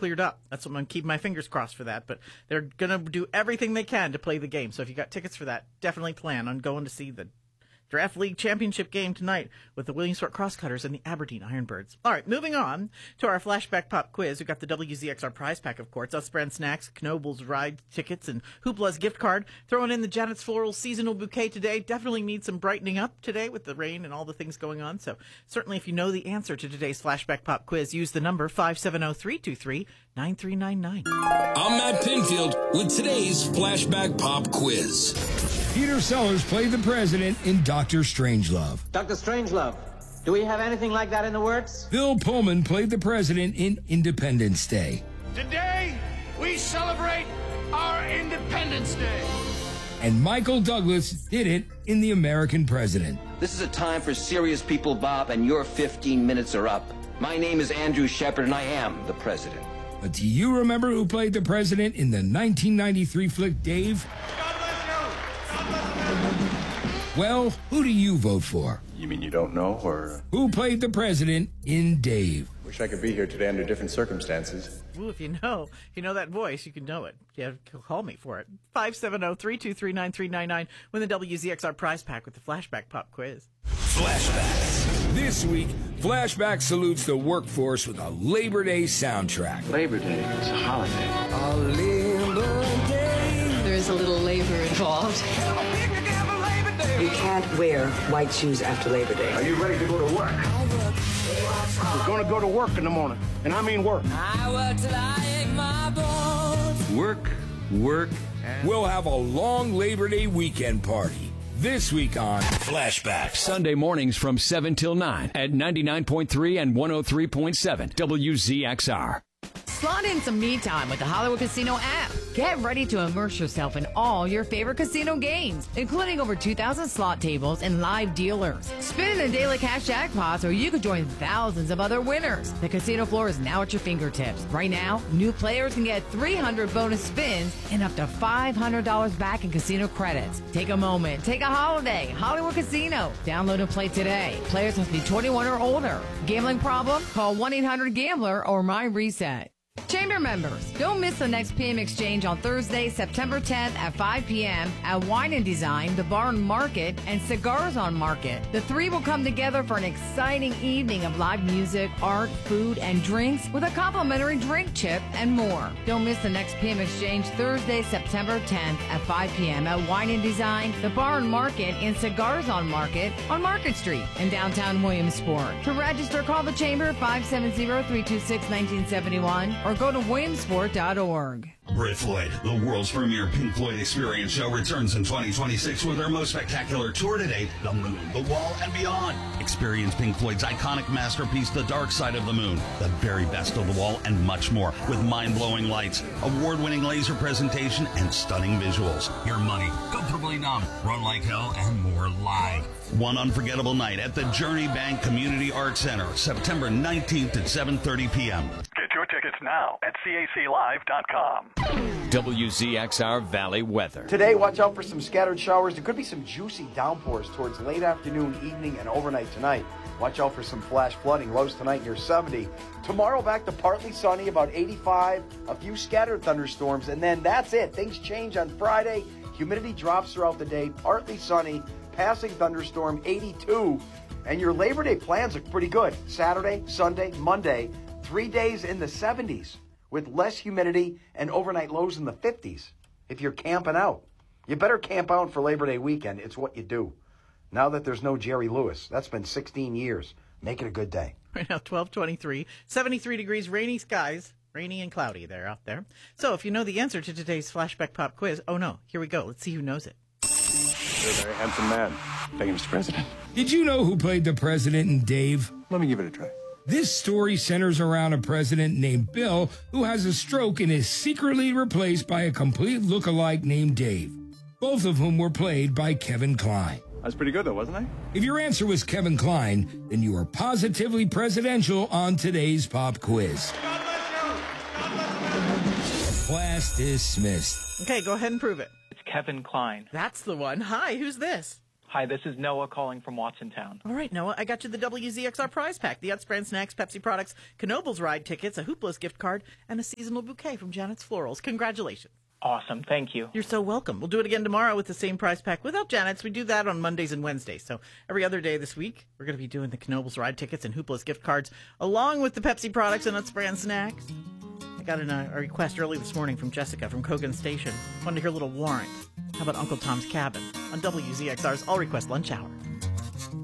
cleared up. That's what I'm going to keep my fingers crossed for that. But they're going to do everything they can to play the game. So if you got tickets for that, definitely plan on going to see the Draft League Championship game tonight with the Williamsport Crosscutters and the Aberdeen Ironbirds. All right, moving on to our flashback pop quiz. We've got the WZXR prize pack, of course, Us Brand Snacks, Knobel's ride tickets, and Hoopla's gift card. Throwing in the Janet's Floral seasonal bouquet today. Definitely needs some brightening up today with the rain and all the things going on. So certainly if you know the answer to today's flashback pop quiz, use the number 570-323-9399. I'm Matt Pinfield with today's flashback pop quiz. Peter Sellers played the president in Dr. Strangelove. Dr. Strangelove, do we have anything like that in the works? Bill Pullman played the president in Independence Day. Today, we celebrate our Independence Day. And Michael Douglas did it in The American President. This is a time for serious people, Bob, and your 15 minutes are up. My name is Andrew Shepard, and I am the president. But do you remember who played the president in the 1993 flick Dave? Well, who do you vote for? You mean you don't know, or? Who played the president in Dave? Wish I could be here today under different circumstances. Ooh, if you know that voice, you can know it. Yeah, call me for it. 570-323-9399. Win the WZXR prize pack with the Flashback Pop Quiz. Flashbacks. This week, Flashback salutes the workforce with a Labor Day soundtrack. Labor Day, it's a holiday. A Labor Day. There is a little labor involved. You can't wear white shoes after Labor Day. Are you ready to go to work? We're going to go to work in the morning, and I mean work. I work till I ache my bones. Work. We'll have a long Labor Day weekend party this week on Flashbacks. Sunday mornings from 7 till 9 at 99.3 and 103.7 WZXR. Slot in some me time with the Hollywood Casino app. Get ready to immerse yourself in all your favorite casino games, including over 2,000 slot tables and live dealers. Spin in the daily cash jackpots, or you could join thousands of other winners. The casino floor is now at your fingertips. Right now, new players can get 300 bonus spins and up to $500 back in casino credits. Take a moment. Take a holiday. Hollywood Casino. Download and play today. Players must be 21 or older. Gambling problem? Call 1-800-GAMBLER or MyReset. Chamber members, don't miss the next PM Exchange on Thursday, September 10th at 5 p.m. at Wine and Design, the Barn Market, and Cigars on Market. The three will come together for an exciting evening of live music, art, food, and drinks with a complimentary drink chip and more. Don't miss the next PM Exchange Thursday, September 10th at 5 p.m. at Wine and Design, the Barn Market, and Cigars on Market Street in downtown Williamsport. To register, call the Chamber 570-326-1971 or go to williamsport.org. Brit Floyd, the world's premier Pink Floyd experience show, returns in 2026 with their most spectacular tour to date, The Moon, The Wall, and Beyond. Experience Pink Floyd's iconic masterpiece, The Dark Side of the Moon, the very best of The Wall, and much more, with mind-blowing lights, award-winning laser presentation, and stunning visuals. Your money, comfortably numb, Run Like Hell, and more live. One unforgettable night at the Journey Bank Community Arts Center, September 19th at 7:30 p.m. Get your tickets now at caclive.com. WZXR Valley weather. Today, watch out for some scattered showers. There could be some juicy downpours towards late afternoon, evening, and overnight tonight. Watch out for some flash flooding. Lows tonight near 70. Tomorrow, back to partly sunny, about 85. A few scattered thunderstorms, and then that's it. Things change on Friday. Humidity drops throughout the day. Partly sunny, passing thunderstorm, 82. And your Labor Day plans look pretty good. Saturday, Sunday, Monday, 3 days in the 70s with less humidity and overnight lows in the 50s. If you're camping out, you better camp out for Labor Day weekend. It's what you do. Now that there's no Jerry Lewis, that's been 16 years. Make it a good day. Right now, 12:23, 73 degrees, rainy skies, rainy and cloudy there out there. So if you know the answer to today's Flashback Pop Quiz, oh no, here we go. Let's see who knows it. You're a very handsome man. Thank you, Mr. President. Did you know who played the president in Dave? Let me give it a try. This story centers around a president named Bill who has a stroke and is secretly replaced by a complete look-alike named Dave, both of whom were played by Kevin Kline. I was pretty good, though, wasn't I? If your answer was Kevin Kline, then you are positively presidential on today's pop quiz. Class dismissed. Okay, go ahead and prove it. It's Kevin Kline. That's the one. Hi, who's this? Hi, this is Noah calling from Watsontown. All right, Noah, I got you the WZXR prize pack, the Utz brand snacks, Pepsi products, Knoebels ride tickets, a Hoopla's gift card, and a seasonal bouquet from Janet's Florals. Congratulations. Awesome. Thank you. You're so welcome. We'll do it again tomorrow with the same prize pack without Janet's. We do that on Mondays and Wednesdays. So every other day this week, we're going to be doing the Knoebels ride tickets and Hoopla's gift cards, along with the Pepsi products and Utz brand snacks. I got a request early this morning from Jessica from Kogan Station. Wanted to hear a little Warrant. How about Uncle Tom's Cabin on WZXR's All Request Lunch Hour?